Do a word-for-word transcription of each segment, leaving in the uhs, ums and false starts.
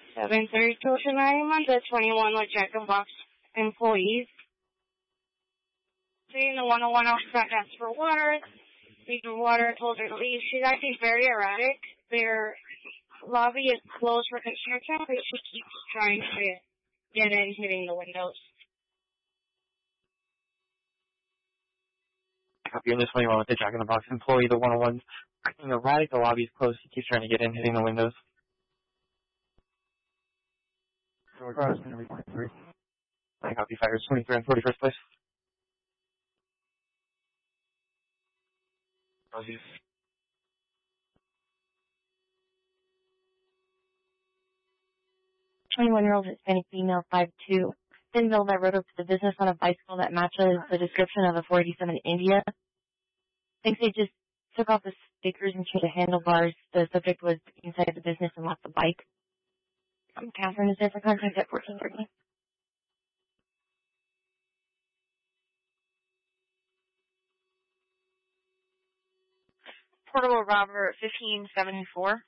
seven thirty-two tonight, Monday twenty-one with Jack in the Box employees. Seeing the one oh one officer asked for water. The water told her to leave. She's acting very erratic. Their lobby is closed for construction, but she keeps trying to get in, hitting the windows. Copy on this twenty-one with the Jack in the Box employee. The one oh one's acting erratic. The lobby is closed. She keeps trying to get in, hitting the windows. So we're going to twenty-three. I copy fires twenty-three and forty-first place. Apologies. twenty-one-year-old Hispanic female, five two, female that rode up to the business on a bicycle that matches the description of a four eighty-seven India. Thinks they just took off the stickers and changed the handlebars. The subject was inside the business and left the bike. Um, Catherine is there for contact at fourteen thirty. Portable Robert fifteen seventy-four.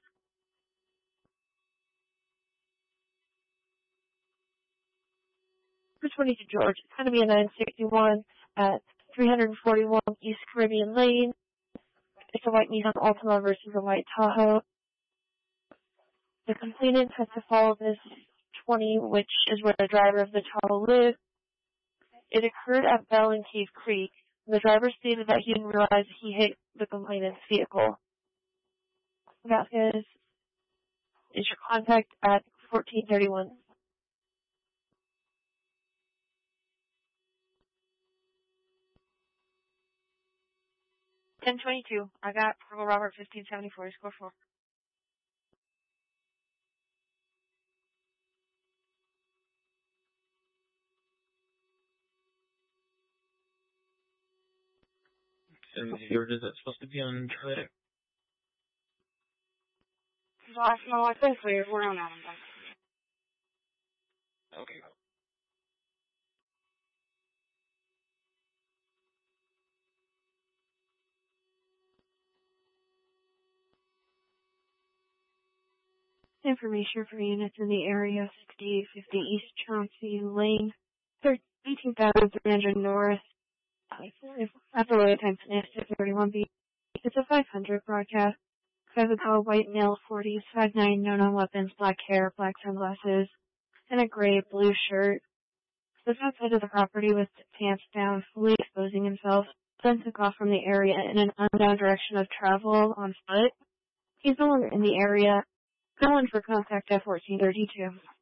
For twenty-two George, it's going to be a nine sixty-one at three forty-one East Caribbean Lane. It's a white Nissan Altima versus a white Tahoe. The complainant has to follow this twenty, which is where the driver of the Tahoe lives. It occurred at Bell and Cave Creek. The driver stated that he didn't realize he hit the complainant's vehicle. Vasquez is your contact at fourteen thirty-one. ten twenty-two. I got Portable Robert fifteen seventy-four. Score four. And yours is it supposed to be on Charlie? No, I think we're, we're on that one. Okay. Information for units in the area, sixty-eight fifty East Chauncey Lane, eighteen thousand three hundred North. After load time finished at thirty-one B. It's a five hundred broadcast. Has a tall white male, forties, five nine, no known weapons, black hair, black sunglasses, and a gray blue shirt. The outside of the property with pants down, fully exposing himself, then took off from the area in an unknown direction of travel on foot. He's no longer in the area. Calling for contact at fourteen thirty-two.